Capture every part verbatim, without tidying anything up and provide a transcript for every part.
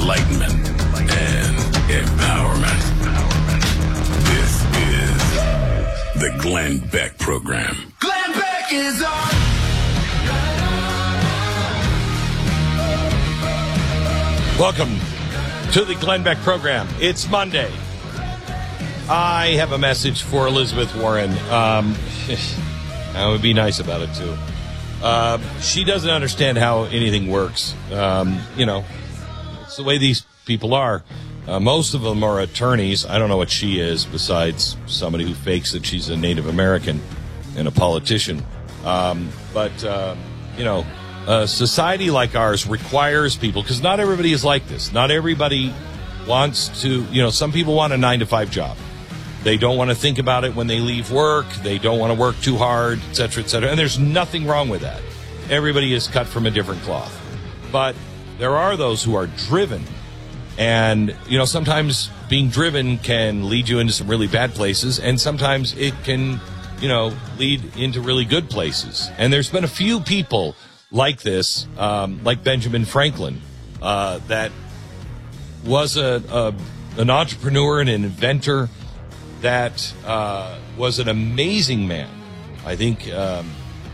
enlightenment, and empowerment. This is the Glenn Beck Program. Glenn Beck is on. Welcome to the Glenn Beck Program. It's Monday. I have a message for Elizabeth Warren. Um, I would be nice about it, too. Uh, she doesn't understand how anything works. Um, you know, it's the way these people are. Uh, most of them are attorneys. I don't know what she is, besides somebody who fakes that she's a Native American and a politician. Um, but, uh, you know, a society like ours requires people, because not everybody is like this. Not everybody wants to, you know, some people want a nine to five job. They don't want to think about it when they leave work. They don't want to work too hard, et cetera, et cetera. And there's nothing wrong with that. Everybody is cut from a different cloth. But there are those who are driven. And, you know, sometimes being driven can lead you into some really bad places. And sometimes it can, you know, lead into really good places. And there's been a few people like this, um, like Benjamin Franklin, uh, that was a, a an entrepreneur and an inventor. That uh, was an amazing man. I think um,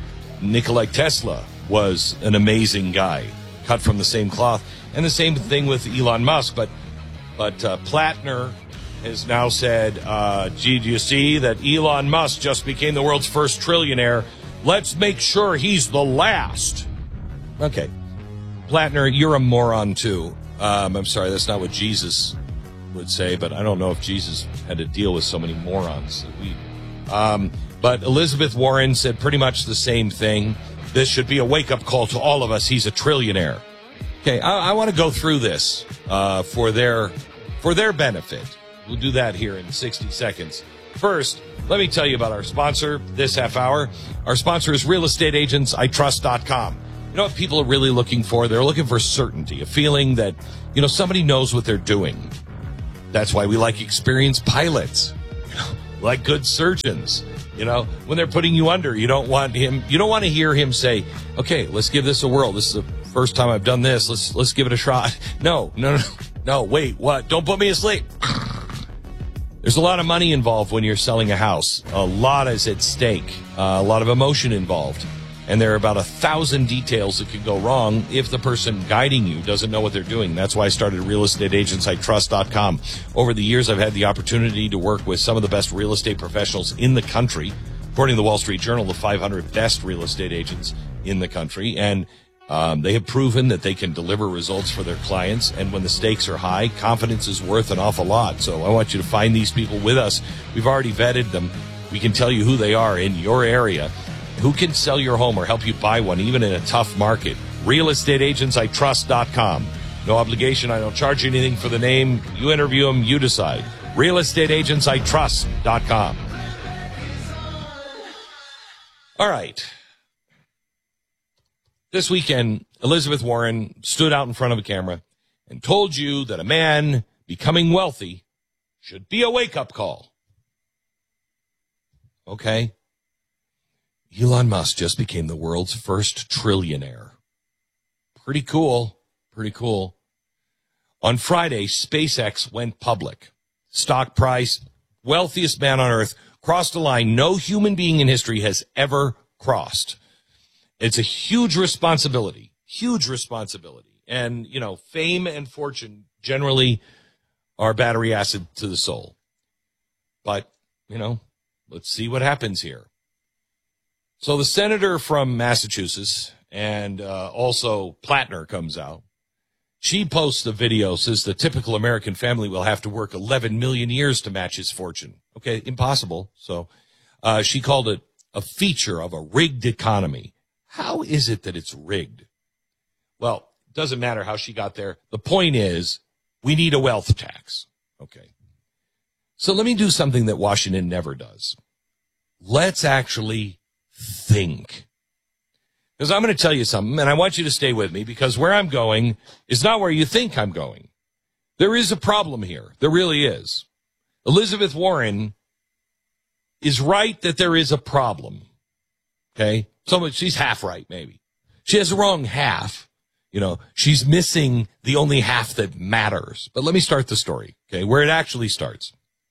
Nikola Tesla was an amazing guy, cut from the same cloth. And the same thing with Elon Musk. But but uh, Plattner has now said, uh, gee, do you see that Elon Musk just became the world's first trillionaire? Let's make sure he's the last. Okay. Plattner, you're a moron, too. Um, I'm sorry, that's not what Jesus would say, but I don't know if Jesus had to deal with so many morons that we. Um, but Elizabeth Warren said pretty much the same thing. This should be a wake-up call to all of us. He's a trillionaire. Okay, I, I want to go through this uh, for their for their benefit. We'll do that here in sixty seconds. First, let me tell you about our sponsor this half hour. Our sponsor is real estate agents I trust dot com. You know what people are really looking for? They're looking for certainty, a feeling that, you know, somebody knows what they're doing. That's why we like experienced pilots, you know, like good surgeons. You know, when they're putting you under, you don't want him, you don't want to hear him say, okay, let's give this a whirl. This is the first time I've done this. Let's, let's give it a shot. No, no, no, no, wait, what? Don't put me asleep. There's a lot of money involved when you're selling a house. A lot is at stake, uh, a lot of emotion involved. And there are about a thousand details that could go wrong if the person guiding you doesn't know what they're doing. That's why I started real estate agents I trust dot com. Over the years, I've had the opportunity to work with some of the best real estate professionals in the country. According to the Wall Street Journal, the five hundred best real estate agents in the country. And um, they have proven that they can deliver results for their clients. And when the stakes are high, confidence is worth an awful lot. So I want you to find these people with us. We've already vetted them. We can tell you who they are in your area. Who can sell your home or help you buy one, even in a tough market? real estate agents I trust dot com. No obligation. I don't charge you anything for the name. You interview them. You decide. real estate agents I trust dot com. All right. This weekend, Elizabeth Warren stood out in front of a camera and told you that a man becoming wealthy should be a wake-up call. Okay. Elon Musk just became the world's first trillionaire. Pretty cool. Pretty cool. On Friday, SpaceX went public. Stock price, wealthiest man on earth, crossed a line no human being in history has ever crossed. It's a huge responsibility, huge responsibility. And, you know, fame and fortune generally are battery acid to the soul. But, you know, let's see what happens here. So the senator from Massachusetts and uh, also Plattner comes out. She posts a video, says the typical American family will have to work eleven million years to match his fortune. Okay, impossible. So uh, she called it a feature of a rigged economy. How is it that it's rigged? Well, it doesn't matter how she got there. The point is we need a wealth tax. Okay. So let me do something that Washington never does. Let's actually think. Because I'm going to tell you something, and I want you to stay with me, because where I'm going is not where you think I'm going. There is a problem here. There really is. Elizabeth Warren is right that there is a problem. Okay? So she's half right, maybe. She has the wrong half. You know, she's missing the only half that matters. But let me start the story, okay, where it actually starts.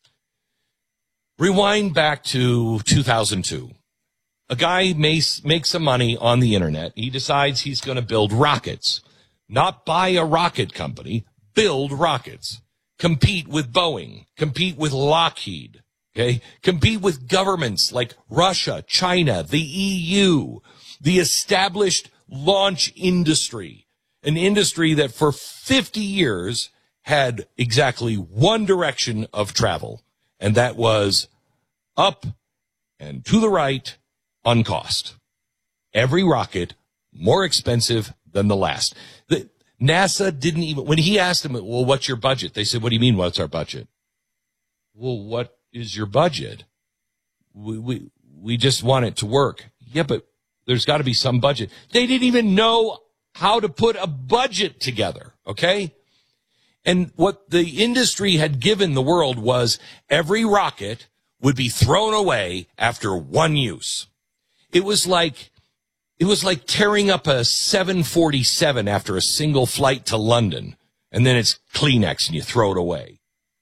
Rewind back to two thousand two. A guy makes, makes some money on the internet. He decides he's going to build rockets. Not buy a rocket company, build rockets. Compete with Boeing. Compete with Lockheed. Okay? Compete with governments like Russia, China, the E U, the established launch industry. An industry that for fifty years had exactly one direction of travel, and that was up and to the right on cost. Every rocket more expensive than the last. The, NASA didn't even, when he asked them, well, what's your budget? They said, what do you mean, what's our budget? Well, what is your budget? We, we, we just want it to work. Yeah, but there's got to be some budget. They didn't even know how to put a budget together, okay? And what the industry had given the world was every rocket would be thrown away after one use. It was like, it was like tearing up a seven forty-seven after a single flight to London, and then it's Kleenex and you throw it away.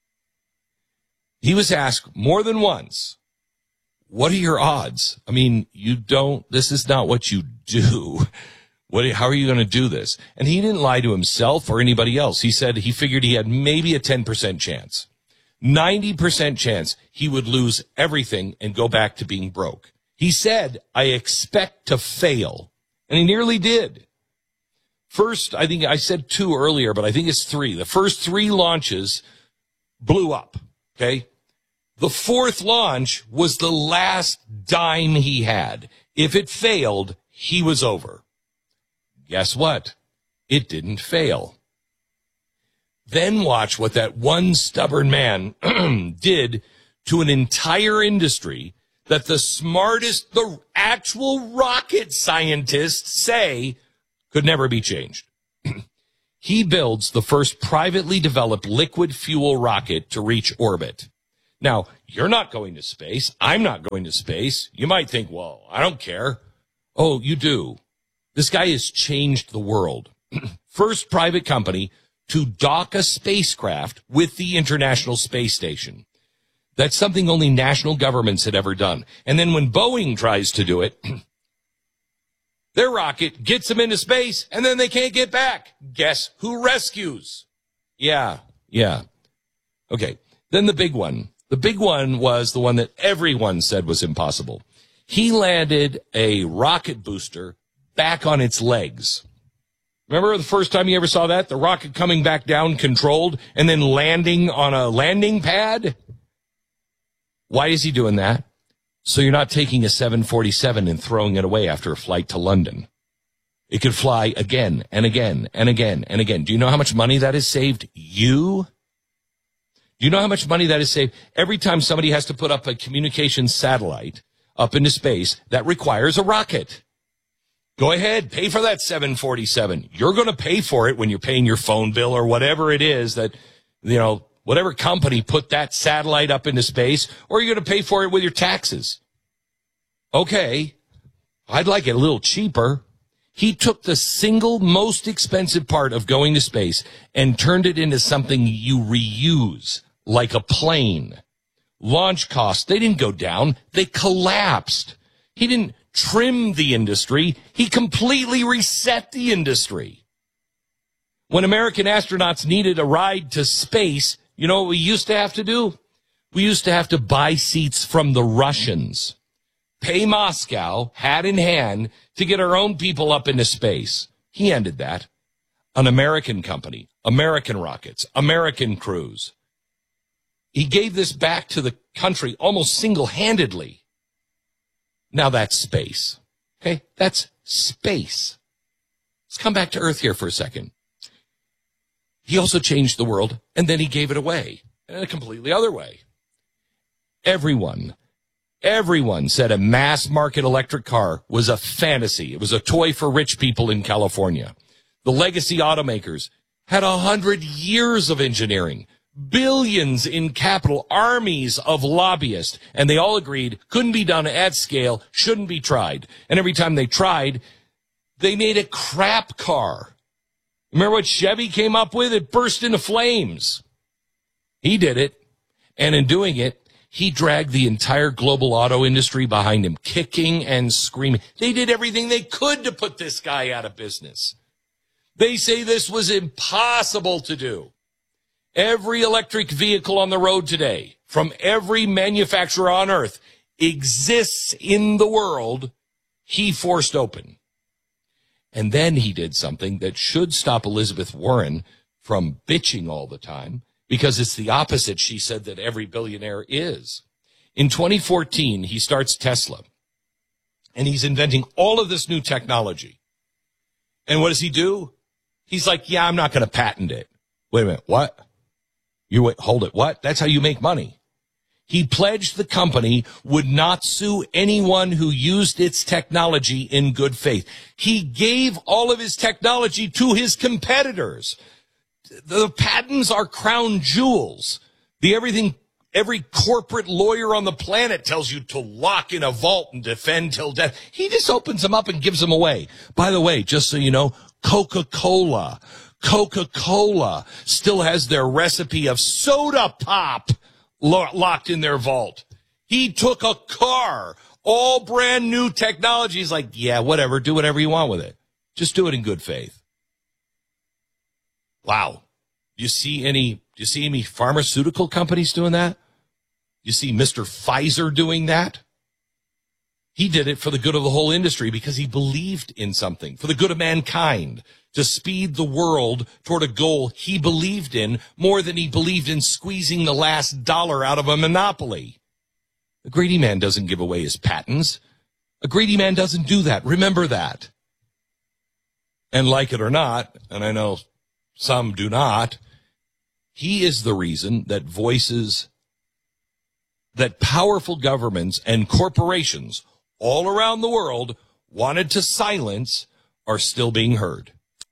He was asked more than once, what are your odds? I mean, you don't, this is not what you do. What, how are you going to do this? And he didn't lie to himself or anybody else. He said he figured he had maybe a ten percent chance. ninety percent chance he would lose everything and go back to being broke. He said, I expect to fail. And he nearly did. First, I think I said two earlier, but I think it's three. The first three launches blew up, okay? The fourth launch was the last dime he had. If it failed, he was over. Guess what? It didn't fail. Then watch what that one stubborn man did to an entire industry that the smartest, the actual rocket scientists say could never be changed. He builds the first privately developed liquid fuel rocket to reach orbit. Now, you're not going to space. I'm not going to space. You might think, well, I don't care. Oh, you do. This guy has changed the world. First private company to dock a spacecraft with the International Space Station. That's something only national governments had ever done. And then when Boeing tries to do it, their rocket gets them into space, and then they can't get back. Guess who rescues? Yeah, yeah. Okay, then the big one. The big one was the one that everyone said was impossible. He landed a rocket booster back on its legs. Remember the first time you ever saw that? The rocket coming back down controlled and then landing on a landing pad? Why is he doing that? So you're not taking a seven forty-seven and throwing it away after a flight to London. It could fly again and again and again and again. Do you know how much money that has saved you? Do you know how much money that has saved? Every time somebody has to put up a communications satellite up into space, that requires a rocket. Go ahead, pay for that seven forty-seven. You're going to pay for it when you're paying your phone bill or whatever it is that, you know, whatever company put that satellite up into space, or you're going to pay for it with your taxes. Okay, I'd like it a little cheaper. He took the single most expensive part of going to space and turned it into something you reuse, like a plane. Launch costs, they didn't go down, they collapsed. He didn't trim the industry, he completely reset the industry. When American astronauts needed a ride to space, you know what we used to have to do? We used to have to buy seats from the Russians, pay Moscow, hat in hand, to get our own people up into space. He ended that. An American company, American rockets, American crews. He gave this back to the country almost single-handedly. Now that's space. Okay? That's space. Let's come back to Earth here for a second. He also changed the world, and then he gave it away in a completely other way. Everyone, everyone said a mass market electric car was a fantasy. It was a toy for rich people in California. The legacy automakers had a hundred years of engineering, billions in capital, armies of lobbyists, and they all agreed couldn't be done at scale, shouldn't be tried. And every time they tried, they made a crap car. Remember what Chevy came up with? It burst into flames. He did it. And in doing it, he dragged the entire global auto industry behind him, kicking and screaming. They did everything they could to put this guy out of business. They say this was impossible to do. Every electric vehicle on the road today, from every manufacturer on earth, exists in the world, he forced open. And then he did something that should stop Elizabeth Warren from bitching all the time, because it's the opposite, she said, that every billionaire is. In twenty fourteen, he starts Tesla, and he's inventing all of this new technology. And what does he do? He's like, yeah, I'm not going to patent it. Wait a minute, what? You wait, hold it, what? That's how you make money. He pledged the company would not sue anyone who used its technology in good faith. He gave all of his technology to his competitors. The patents are crown jewels. The everything, every corporate lawyer on the planet tells you to lock in a vault and defend till death. He just opens them up and gives them away. By the way, just so you know, Coca-Cola, Coca-Cola still has their recipe of soda pop locked in their vault. He took a car, all brand new technology. He's like, yeah, whatever, do whatever you want with it. Just do it in good faith. Wow. You see any, do you see any pharmaceutical companies doing that? You see Mister Pfizer doing that? He did it for the good of the whole industry because he believed in something, for the good of mankind, to speed the world toward a goal he believed in more than he believed in squeezing the last dollar out of a monopoly. A greedy man doesn't give away his patents. A greedy man doesn't do that. Remember that. And like it or not, and I know some do not, he is the reason that voices, that powerful governments and corporations all around the world wanted to silence are still being heard.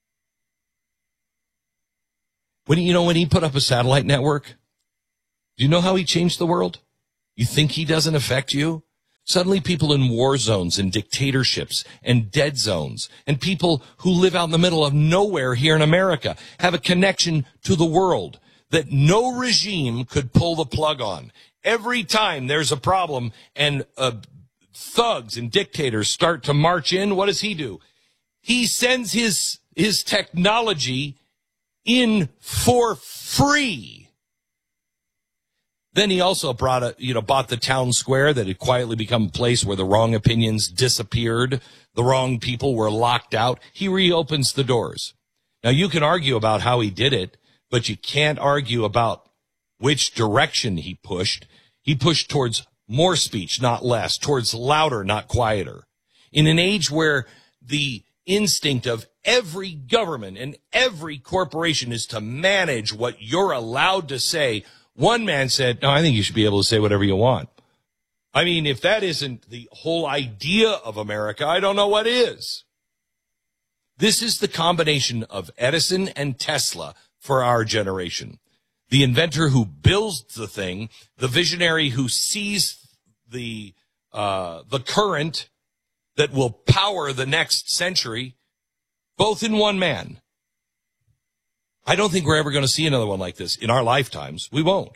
When you know when he put up a satellite network, do you know how he changed the world? You think he doesn't affect you? Suddenly people in war zones and dictatorships and dead zones and people who live out in the middle of nowhere here in America have a connection to the world that no regime could pull the plug on. Every time there's a problem and uh, thugs and dictators start to march in, what does he do? He sends his his technology in for free. Then he also brought a, you know, bought the town square that had quietly become a place where the wrong opinions disappeared. The wrong people were locked out. He reopens the doors. Now you can argue about how he did it, but you can't argue about which direction he pushed. He pushed towards more speech, not less, towards louder, not quieter. In an age where the instinct of every government and every corporation is to manage what you're allowed to say, one man said, no, I think you should be able to say whatever you want. I mean, if that isn't the whole idea of America, I don't know what is. This is the combination of Edison and Tesla for our generation. The inventor who builds the thing, the visionary who sees the uh, the current that will power the next century, both in one man. I don't think we're ever going to see another one like this in our lifetimes. We won't.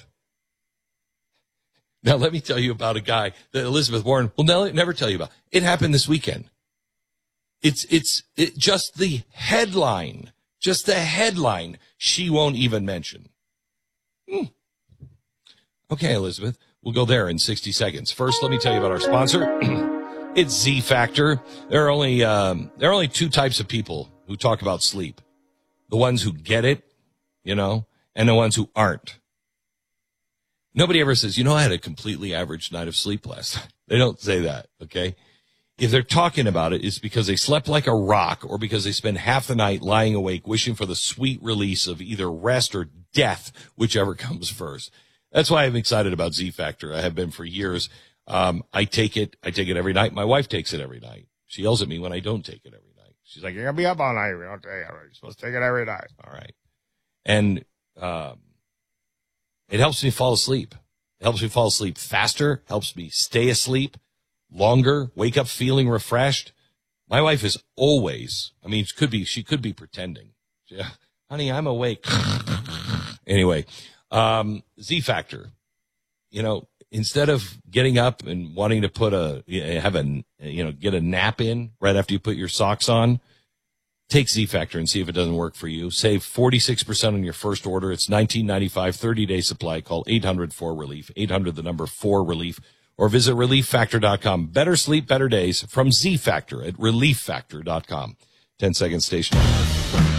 Now, let me tell you about a guy that Elizabeth Warren will never tell you about. It happened this weekend. It's it's it, just the headline, just the headline she won't even mention. Hmm. Okay, Elizabeth, we'll go there in sixty seconds. First, let me tell you about our sponsor. It's Z Factor. There are only um, there are only two types of people who talk about sleep: the ones who get it, you know, and the ones who aren't. Nobody ever says, you know, I had a completely average night of sleep last night. They don't say that, okay? If they're talking about it, it's because they slept like a rock or because they spend half the night lying awake wishing for the sweet release of either rest or death, whichever comes first. That's why I'm excited about Z Factor. I have been for years. Um, I take it. I take it every night. My wife takes it every night. She yells at me when I don't take it every night. She's like, you're going to be up all night. You don't take it. You're supposed to take it every night. All right. And um, it helps me fall asleep. It helps me fall asleep faster, helps me stay asleep longer, wake up feeling refreshed. My wife is always, I mean, it could be, she could be pretending. Yeah. Honey, I'm awake. Anyway, um, Z Factor. You know, instead of getting up and wanting to put a, have a, you know, get a nap in right after you put your socks on, take Z Factor and see if it doesn't work for you. Save forty-six percent on your first order. It's nineteen ninety-five, thirty-day supply. Call eight hundred four relief, eight hundred the number four relief, or visit relief factor dot com. Better sleep, better days from Z Factor at relief factor dot com. ten second station.